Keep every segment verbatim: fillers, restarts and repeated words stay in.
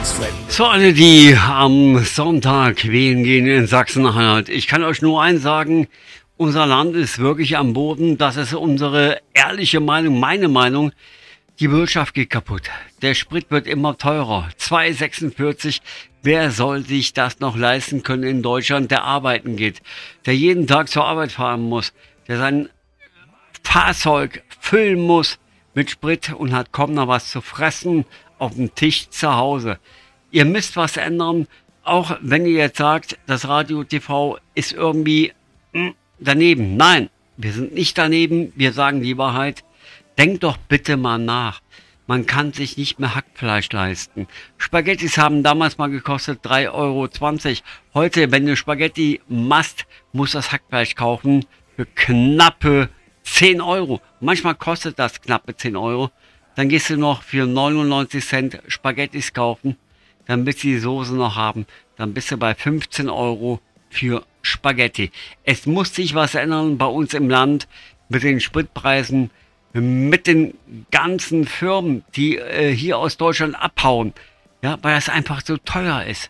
So, alle, die am Sonntag wählen gehen in Sachsen-Anhalt. Ich kann euch nur eins sagen, unser Land ist wirklich am Boden. Das ist unsere ehrliche Meinung, meine Meinung. Die Wirtschaft geht kaputt. Der Sprit wird immer teurer. zwei Euro sechsundvierzig. Wer soll sich das noch leisten können in Deutschland, der arbeiten geht, der jeden Tag zur Arbeit fahren muss, der sein Fahrzeug füllen muss mit Sprit und hat kaum noch was zu fressen auf dem Tisch zu Hause. Ihr müsst was ändern, auch wenn ihr jetzt sagt, das Radio T V ist irgendwie mh, daneben. Nein, wir sind nicht daneben, wir sagen die Wahrheit. Denkt doch bitte mal nach. Man kann sich nicht mehr Hackfleisch leisten. Spaghettis haben damals mal gekostet drei Euro zwanzig. Heute, wenn du Spaghetti machst, musst du das Hackfleisch kaufen für knappe zehn Euro. Manchmal kostet das knappe zehn Euro. Dann gehst du noch für neunundneunzig Cent Spaghettis kaufen. Dann willst du die Soße noch haben. Dann bist du bei fünfzehn Euro für Spaghetti. Es muss sich was ändern bei uns im Land mit den Spritpreisen, mit den ganzen Firmen, die äh, hier aus Deutschland abhauen, ja, weil das einfach so teuer ist.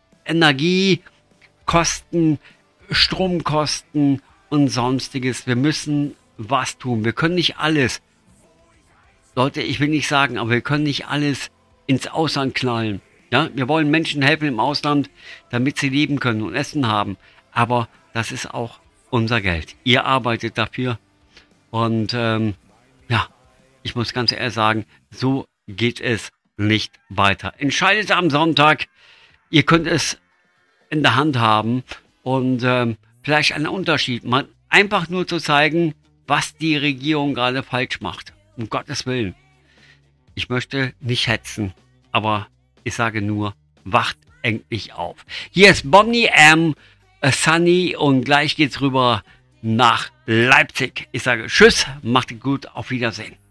Energiekosten, Stromkosten und sonstiges. Wir müssen was tun. Wir können nicht alles, Leute, ich will nicht sagen, aber wir können nicht alles ins Ausland knallen. Ja, wir wollen Menschen helfen im Ausland, damit sie leben können und Essen haben. Aber das ist auch unser Geld. Ihr arbeitet dafür und ähm, ja, ich muss ganz ehrlich sagen, so geht es nicht weiter. Entscheidet am Sonntag. Ihr könnt es in der Hand haben und ähm, vielleicht einen Unterschied. Mal einfach nur zu zeigen, was die Regierung gerade falsch macht. Um Gottes Willen. Ich möchte nicht hetzen, aber ich sage nur, wacht endlich auf. Hier ist Bonnie M., Sunny und gleich geht's rüber nach Leipzig. Ich sage Tschüss, macht es gut, auf Wiedersehen.